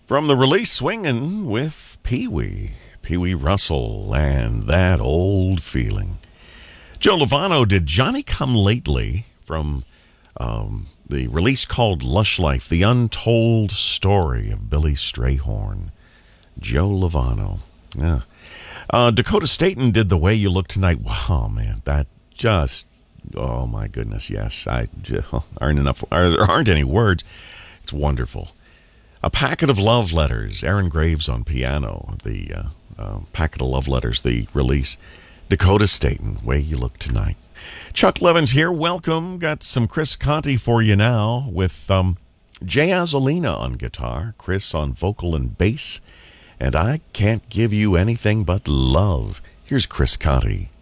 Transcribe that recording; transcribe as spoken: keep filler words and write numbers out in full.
From the release, swinging with Pee Wee, Pee Wee Russell, and that old feeling. Joe Lovano did Johnny Come Lately from um, the release called Lush Life, the untold story of Billy Strayhorn. Joe Lovano. Yeah. Uh, Dakota Staten did The Way You Look Tonight. Wow, man, that just, oh my goodness, yes. I just, aren't enough, there aren't any words. It's wonderful. A Packet of Love Letters, Aaron Graves on piano, the uh, uh, Packet of Love Letters, the release. Dakota Staten, Way You Look Tonight. Chuck Levins here, welcome. Got some Chris Conti for you now with um, Jay Azzolina on guitar, Chris on vocal and bass, and I Can't Give You Anything But Love. Here's Chris Conti.